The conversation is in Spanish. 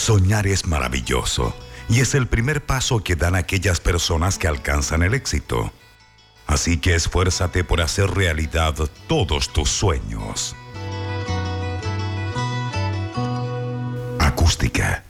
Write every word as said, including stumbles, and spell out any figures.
Soñar es maravilloso y es el primer paso que dan aquellas personas que alcanzan el éxito. Así que esfuérzate por hacer realidad todos tus sueños. Acústica.